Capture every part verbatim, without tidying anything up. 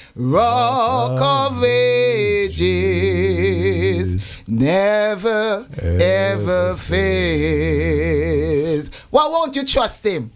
Rock of ages, never, ever fails. Why won't you trust him?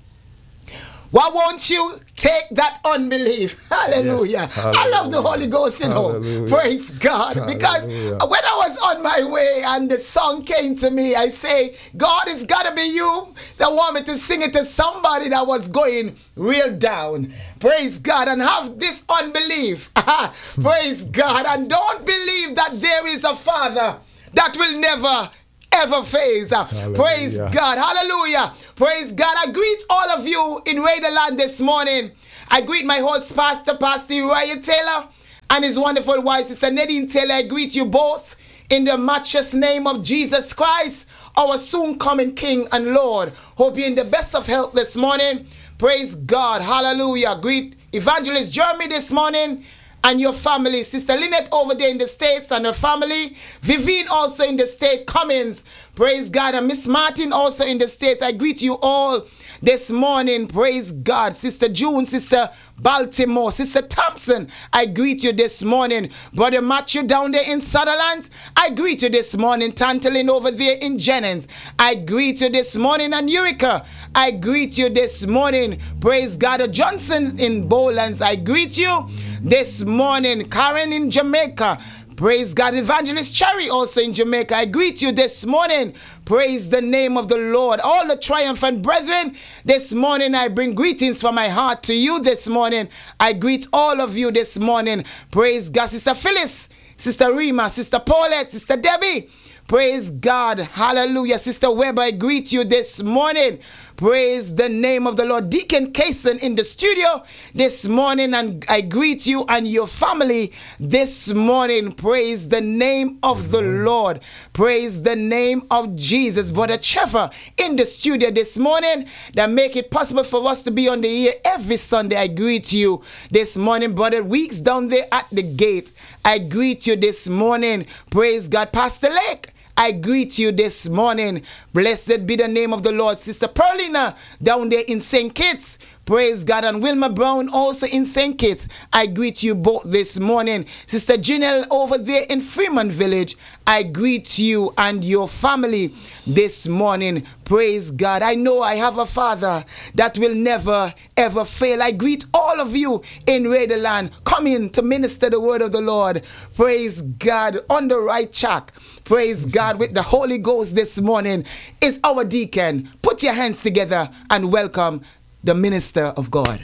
Why won't you take that unbelief? Hallelujah. Yes, hallelujah. I love the Holy Ghost, you know. Hallelujah. Praise God. Hallelujah. Because when I was on my way and the song came to me, I say, God, it's got to be you that want me to sing it to somebody that was going real down. Praise God. And have this unbelief. Praise God. And don't believe that there is a Father that will never ever phase. Praise God. Hallelujah. Praise God. I greet all of you in Raiderland this morning. I greet my host, Pastor, Pastor Uriah Taylor, and his wonderful wife, Sister Nadine Taylor. I greet you both in the matchless name of Jesus Christ, our soon coming King and Lord. Hope you're in the best of health this morning. Praise God. Hallelujah. Greet Evangelist Jeremy this morning and your family. Sister Lynette over there in the States and her family. Vivine also in the state. Cummins. Praise God. And Miss Martin also in the States. I greet you all this morning. Praise God. Sister June, Sister Baltimore, Sister Thompson, I greet you this morning. Brother Matthew down there in Sutherland, I greet you this morning. Tantalin over there in Jennings, I greet you this morning. And Eureka, I greet you this morning. Praise God. Johnson in Bowlands, I greet you this morning. Karen in Jamaica, praise God. Evangelist Cherry also in Jamaica, I greet you this morning. Praise the name of the Lord. All the triumphant brethren, this morning I bring greetings from my heart to you this morning. I greet all of you this morning. Praise God. Sister Phyllis, Sister Rima, Sister Paulette, Sister Debbie, praise God. Hallelujah. Sister Webb, I greet you this morning. Praise the name of the Lord. Deacon Kaysen in the studio this morning, and I greet you and your family this morning. Praise the name of the Lord. Praise the name of Jesus. Brother Trevor in the studio this morning that make it possible for us to be on the air every Sunday. I greet you this morning. Brother Weeks down there at the gate, I greet you this morning. Praise God. Pastor Lake, I greet you this morning. Blessed be the name of the Lord. Sister Perlina down there in Saint Kitts, praise God. And Wilma Brown also in Saint Kitts, I greet you both this morning. Sister Janelle over there in Freeman Village, I greet you and your family this morning. Praise God. I know I have a Father that will never ever fail. I greet all of you in Raiderland coming to minister the word of the Lord. Praise God. On the right track. Praise God with the Holy Ghost this morning is our deacon. Put your hands together and welcome the minister of God.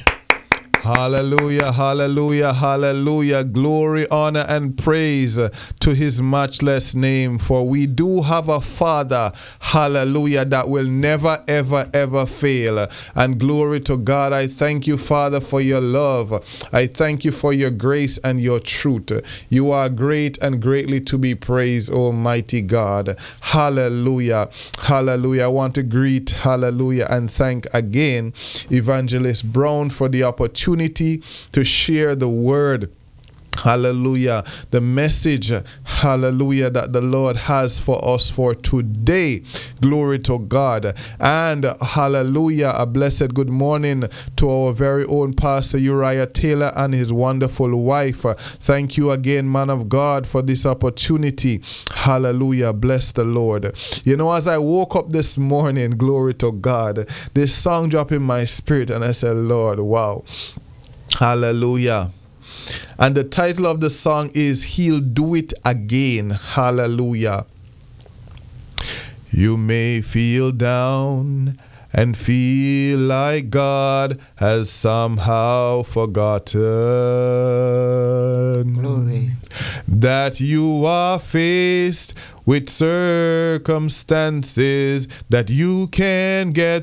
Hallelujah, hallelujah, hallelujah. Glory, honor, and praise to his matchless name. For we do have a Father, hallelujah, that will never, ever, ever fail. And glory to God. I thank you, Father, for your love. I thank you for your grace and your truth. You are great and greatly to be praised, Almighty God. Hallelujah, hallelujah. I want to greet, hallelujah, and thank again Evangelist Brown for the opportunity to share the word. Hallelujah. The message, hallelujah, that the Lord has for us for today. Glory to God. And hallelujah, a blessed good morning to our very own Pastor Uriah Taylor and his wonderful wife. Thank you again, man of God, for this opportunity. Hallelujah. Bless the Lord. You know, as I woke up this morning, glory to God, this song dropped in my spirit and I said, Lord, wow. Hallelujah. And the title of the song is He'll Do It Again. Hallelujah. You may feel down and feel like God has somehow forgotten. Glory. That you are faced with circumstances that you can get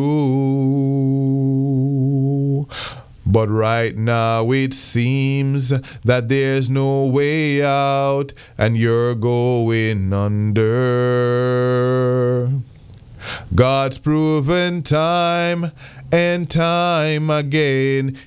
through. But right now it seems that there's no way out and you're going under. God's proven time and time again,